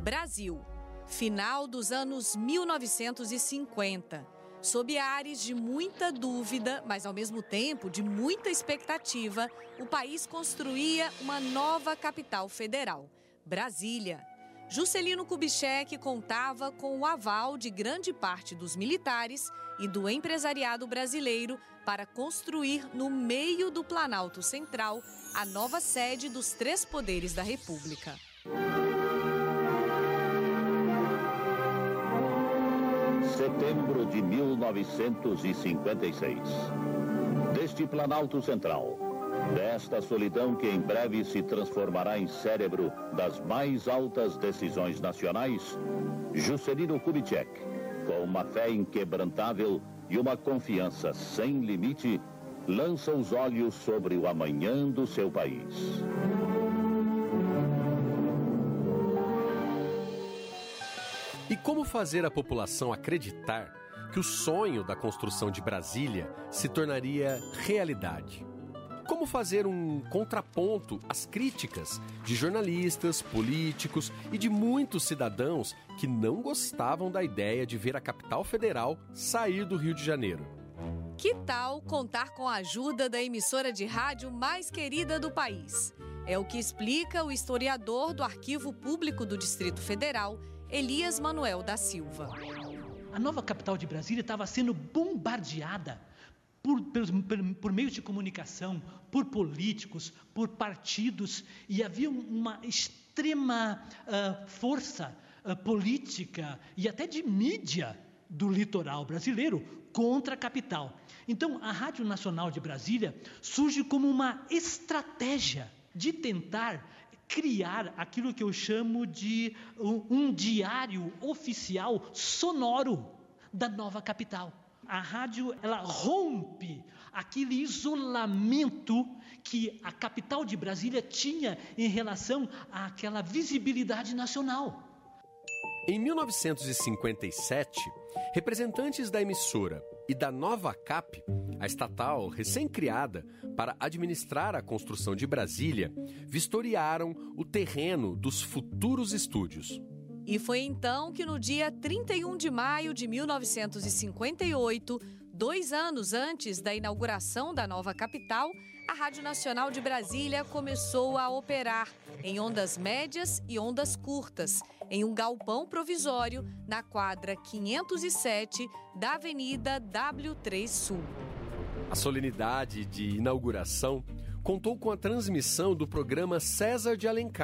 Brasil, final dos anos 1950. Sob ares de muita dúvida, mas ao mesmo tempo de muita expectativa, o país construía uma nova capital federal, Brasília. Juscelino Kubitschek contava com o aval de grande parte dos militares e do empresariado brasileiro para construir no meio do Planalto Central a nova sede dos três poderes da República. Setembro de 1956. Deste Planalto Central, desta solidão que em breve se transformará em cérebro das mais altas decisões nacionais, Juscelino Kubitschek, com uma fé inquebrantável e uma confiança sem limite, lança os olhos sobre o amanhã do seu país. E como fazer a população acreditar que o sonho da construção de Brasília se tornaria realidade? Como fazer um contraponto às críticas de jornalistas, políticos e de muitos cidadãos que não gostavam da ideia de ver a capital federal sair do Rio de Janeiro? Que tal contar com a ajuda da emissora de rádio mais querida do país? É o que explica o historiador do Arquivo Público do Distrito Federal, Elias Manuel da Silva. A nova capital de Brasília estava sendo bombardeada por meios de comunicação, por políticos, por partidos, e havia uma extrema força política e até de mídia do litoral brasileiro contra a capital. Então, a Rádio Nacional de Brasília surge como uma estratégia de tentar criar aquilo que eu chamo de um diário oficial sonoro da nova capital. A rádio, ela rompe aquele isolamento que a capital de Brasília tinha em relação àquela visibilidade nacional. Em 1957, representantes da emissora e da Nova Cap, a estatal recém-criada para administrar a construção de Brasília, vistoriaram o terreno dos futuros estúdios. E foi então que no dia 31 de maio de 1958, 2 anos antes da inauguração da nova capital, a Rádio Nacional de Brasília começou a operar em ondas médias e ondas curtas, em um galpão provisório na quadra 507 da Avenida W3 Sul. A solenidade de inauguração contou com a transmissão do programa César de Alencar,